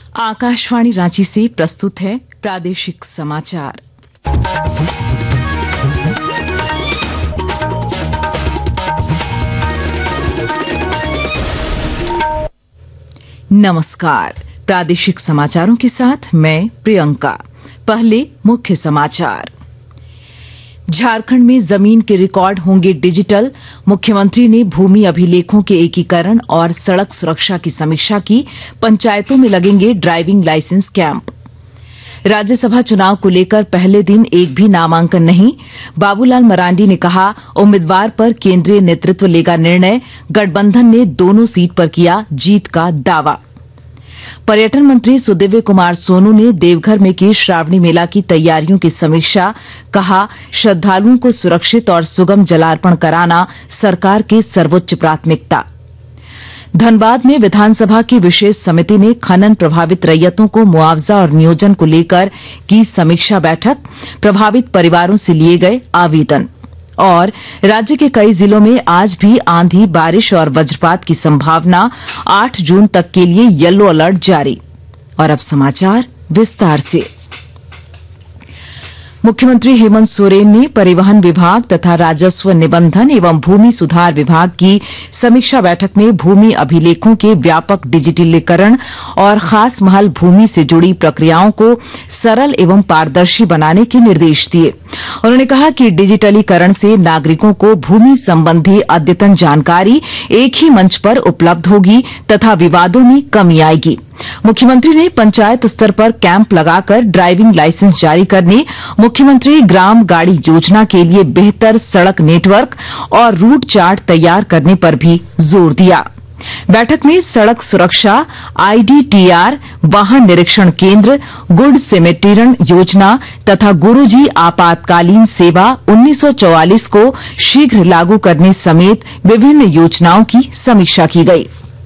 आकाशवाणी रांची से प्रस्तुत है प्रादेशिक समाचार। नमस्कार, प्रादेशिक समाचारों के साथ मैं प्रियंका। पहले मुख्य समाचार। झारखंड में जमीन के रिकॉर्ड होंगे डिजिटल। मुख्यमंत्री ने भूमि अभिलेखों के एकीकरण और सड़क सुरक्षा की समीक्षा की। पंचायतों में लगेंगे ड्राइविंग लाइसेंस कैंप। राज्यसभा चुनाव को लेकर पहले दिन एक भी नामांकन नहीं। बाबूलाल मरांडी ने कहा, उम्मीदवार पर केंद्रीय नेतृत्व लेगा निर्णय। गठबंधन ने दोनों सीट पर किया जीत का दावा। पर्यटन मंत्री सुदिव्य कुमार सोनू ने देवघर में की श्रावणी मेला की तैयारियों की समीक्षा। कहा, श्रद्धालुओं को सुरक्षित और सुगम जलार्पण कराना सरकार की सर्वोच्च प्राथमिकता। धनबाद में विधानसभा की विशेष समिति ने खनन प्रभावित रैयतों को मुआवजा और नियोजन को लेकर की समीक्षा बैठक। प्रभावित परिवारों से लिए गए आवेदन। और राज्य के कई जिलों में आज भी आंधी, बारिश और वज्रपात की संभावना। 8 जून तक के लिए येलो अलर्ट जारी। और अब समाचार विस्तार से। मुख्यमंत्री हेमंत सोरेन ने परिवहन विभाग तथा राजस्व निबंधन एवं भूमि सुधार विभाग की समीक्षा बैठक में भूमि अभिलेखों के व्यापक डिजिटलीकरण और खास महल भूमि से जुड़ी प्रक्रियाओं को सरल एवं पारदर्शी बनाने के निर्देश दिए। उन्होंने कहा कि डिजिटलीकरण से नागरिकों को भूमि संबंधी अद्यतन जानकारी एक ही मंच पर उपलब्ध होगी तथा विवादों में कमी आएगी। मुख्यमंत्री ने पंचायत स्तर पर कैंप लगाकर ड्राइविंग लाइसेंस जारी करने, मुख्यमंत्री ग्राम गाड़ी योजना के लिए बेहतर सड़क नेटवर्क और रूट चार्ट तैयार करने पर भी जोर दिया। बैठक में सड़क सुरक्षा, आईडीटीआर, वाहन निरीक्षण केंद्र, गुड सेमेटिरन योजना तथा गुरुजी आपातकालीन सेवा 1944 को शीघ्र लागू करने समेत विभिन्न योजनाओं की समीक्षा की गई।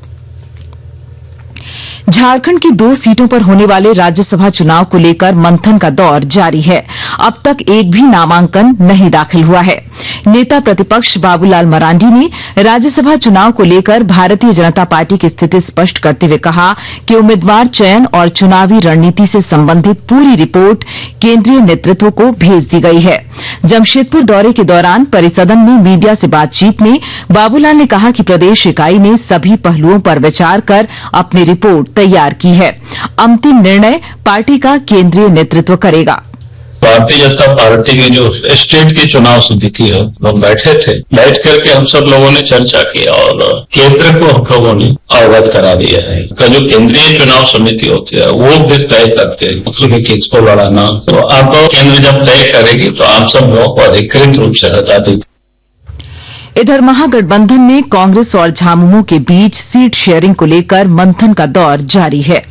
झारखंड की 2 सीटों पर होने वाले राज्यसभा चुनाव को लेकर मंथन का दौर जारी है। अब तक एक भी नामांकन नहीं दाखिल हुआ है। नेता प्रतिपक्ष बाबूलाल मरांडी ने राज्यसभा चुनाव को लेकर भारतीय जनता पार्टी की स्थिति स्पष्ट करते हुए कहा कि उम्मीदवार चयन और चुनावी रणनीति से संबंधित पूरी रिपोर्ट केंद्रीय नेतृत्व को भेज दी गई है। जमशेदपुर दौरे के दौरान परिसदन में मीडिया से बातचीत में बाबूलाल ने कहा कि प्रदेश इकाई ने सभी पहलुओं पर विचार कर अपनी रिपोर्ट तैयार की है। अंतिम निर्णय पार्टी का केंद्रीय नेतृत्व करेगा। भारतीय जनता पार्टी की जो स्टेट की चुनाव समिति है, हम बैठे थे, बैठ करके हम सब लोगों ने चर्चा की और केंद्र को हम लोगों ने अवगत करा दिया है कि जो केंद्रीय चुनाव समिति होती है वो भी तय करते हैं उसमें किसको लड़ाना। तो अब केंद्र जब तय करेगी तो आप सब लोगों को अधिकृत रूप से हटा देगी। इधर महागठबंधन में कांग्रेस और झामुमो के बीच सीट शेयरिंग को लेकर मंथन का दौर जारी है।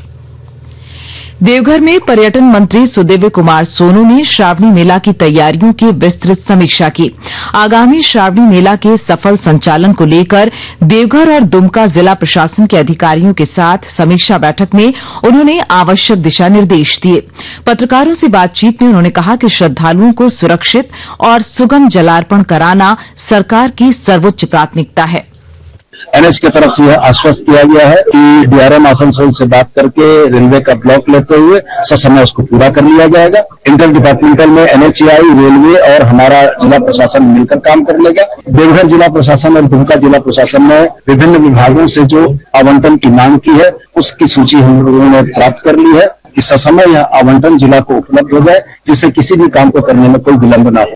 देवघर में पर्यटन मंत्री सुदिव्य कुमार सोनू ने श्रावणी मेला की तैयारियों की विस्तृत समीक्षा की। आगामी श्रावणी मेला के सफल संचालन को लेकर देवघर और दुमका जिला प्रशासन के अधिकारियों के साथ समीक्षा बैठक में उन्होंने आवश्यक दिशा निर्देश दिए। पत्रकारों से बातचीत में उन्होंने कहा कि श्रद्धालुओं को सुरक्षित और सुगम जलार्पण कराना सरकार की सर्वोच्च प्राथमिकता है। एनएच की तरफ से यह आश्वस्त किया गया है कि डीआरएम आसनसोल से बात करके रेलवे का ब्लॉक लेते हुए ससमय उसको पूरा कर लिया जाएगा। इंटर डिपार्टमेंटल में एनएचएआई, रेलवे और हमारा जिला प्रशासन मिलकर काम कर लेगा। देवघर जिला प्रशासन और दुमका जिला प्रशासन ने विभिन्न विभागों से जो आवंटन की मांग की है उसकी सूची हम लोगों ने प्राप्त कर ली है कि ससमय यह आवंटन जिला को उपलब्ध हो जाए, जिससे किसी भी काम को करने में कोई विलंब न हो।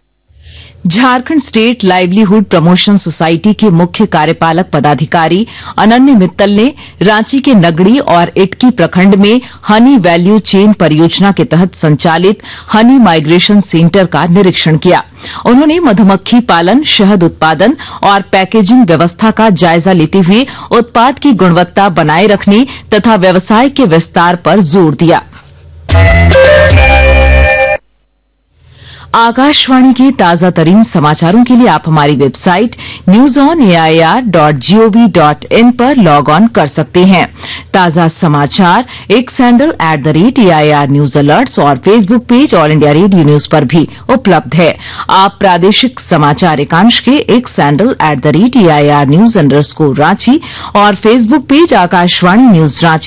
Jharkhand state livelihood promotion society के मुख्य कार्यपालक पदाधिकारी अनन्य मित्तल ने रांची के नगड़ी और इटकी प्रखंड में हनी वैल्यू चेन परियोजना के तहत संचालित हनी माइग्रेशन सेंटर का निरीक्षण किया। उन्होंने मधुमक्खी पालन, शहद उत्पादन और पैकेजिंग व्यवस्था का जायजा लेते हुए उत्पाद की गुणवत्ता बनाए रखने तथा व्यवसाय के विस्तार पर जोर दिया। आकाशवाणी के ताजा तरीन समाचारों के लिए आप हमारी वेबसाइट newsonair.gov.in पर लॉग ऑन कर सकते हैं। ताजा समाचार x handle @AIR news alerts और Facebook page all India radio news पर भी उपलब्ध है। आप प्रादेशिक समाचार एकांश के x handle @AIR news _ Ranchi और Facebook page Akashvani news Ranchi